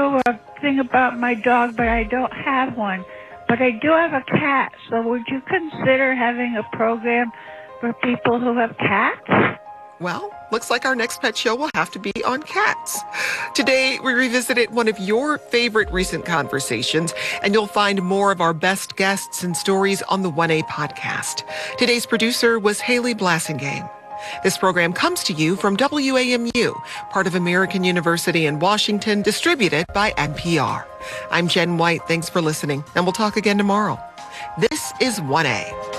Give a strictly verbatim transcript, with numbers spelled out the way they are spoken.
do a thing about my dog, but I don't have one. But I do have a cat, so would you consider having a program for people who have cats? Well, looks like our next pet show will have to be on cats. Today, we revisited one of your favorite recent conversations, and you'll find more of our best guests and stories on the one A podcast. Today's producer was Haley Blassingame. This program comes to you from W A M U, part of American University in Washington, distributed by N P R. I'm Jen White. Thanks for listening, and we'll talk again tomorrow. This is one A.